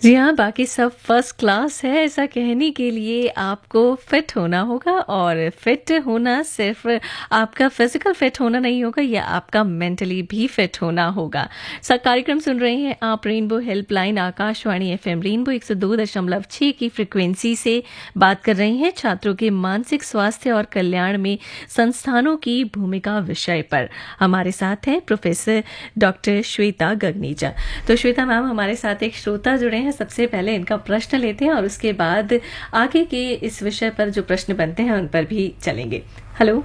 जी हाँ, बाकी सब फर्स्ट क्लास है। ऐसा कहने के लिए आपको फिट होना होगा, और फिट होना सिर्फ आपका फिजिकल फिट होना नहीं होगा, या आपका मेंटली भी फिट होना होगा। कार्यक्रम सुन रहे हैं आप rainbow helpline Akashvani FM rainbow 102.6 की फ्रिक्वेंसी से बात कर रहे हैं छात्रों के मानसिक स्वास्थ्य और कल्याण में संस्थानों की भूमिका विषय पर। हमारे साथ हैं प्रोफेसर डॉक्टर श्वेता गगनीजा। तो श्वेता मैम, हमारे साथ एक श्रोता जुड़े हैं। सबसे पहले इनका प्रश्न लेते हैं और उसके बाद आगे के इस विषय पर जो प्रश्न बनते हैं उन पर भी चलेंगे। हेलो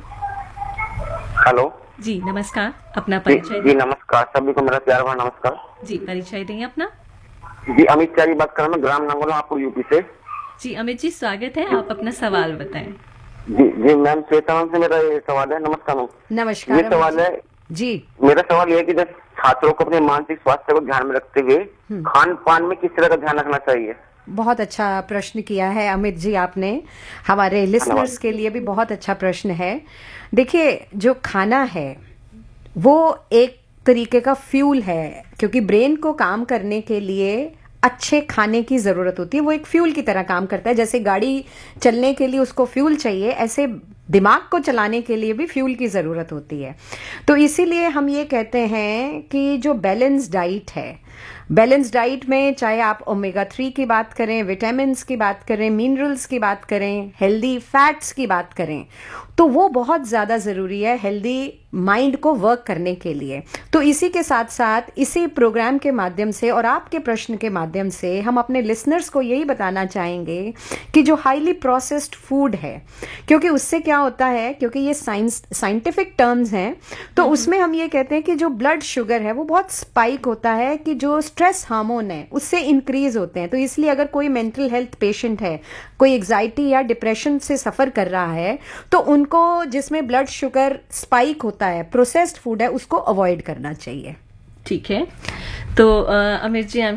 जी, नमस्कार। अपना परिचय जी नमस्कार, सभी को मेरा प्यार भरा नमस्कार। जी, परिचय देंगे अपना। जी अमित चारी बात कर रहा हूँ, ग्राम नंगोला, आपको यूपी से। जी अमित जी, स्वागत है। आप अपना सवाल बताएं। जी मैम, श्वेता मैम से मेरा ये सवाल है। नमस्कार मैम। नमस्कार। ये सवाल है जी, मेरा सवाल ये है कि जब छात्रों को अपने मानसिक स्वास्थ्य को ध्यान में रखते हुए खान पान में किस तरह का ध्यान रखना चाहिए? बहुत अच्छा प्रश्न किया है अमित जी आपने। हमारे लिसनर्स के लिए भी बहुत अच्छा प्रश्न है। देखिए, जो खाना है वो एक तरीके का फ्यूल है, क्योंकि ब्रेन को काम करने के लिए अच्छे खाने की जरूरत होती है। वो एक फ्यूल की तरह काम करता है। जैसे गाड़ी चलने के लिए उसको फ्यूल चाहिए, ऐसे दिमाग को चलाने के लिए भी फ्यूल की जरूरत होती है। तो इसीलिए हम ये कहते हैं कि जो बैलेंस डाइट है, बैलेंस डाइट में चाहे आप ओमेगा 3 की बात करें, विटामिन्स की बात करें, मिनरल्स की बात करें, हेल्दी फैट्स की बात करें, तो वो बहुत ज़्यादा ज़रूरी है हेल्दी माइंड को वर्क करने के लिए। तो इसी के साथ साथ इसी प्रोग्राम के माध्यम से और आपके प्रश्न के माध्यम से हम अपने लिसनर्स को यही बताना चाहेंगे कि जो हाईली प्रोसेस्ड फूड है, क्योंकि उससे क्या होता है, क्योंकि ये साइंटिफिक टर्म्स हैं, तो उसमें हम ये कहते हैं कि जो ब्लड शुगर है वो बहुत स्पाइक होता है, कि जो स्ट्रेस हार्मोन है उससे इंक्रीज होते हैं। तो इसलिए अगर कोई मेंटल हेल्थ पेशेंट है, कोई एग्जाइटी या डिप्रेशन से सफर कर रहा है, तो उनको जिसमें ब्लड शुगर स्पाइक होता है, प्रोसेस्ड फूड है, उसको अवॉइड करना चाहिए। ठीक है। तो अमित जी,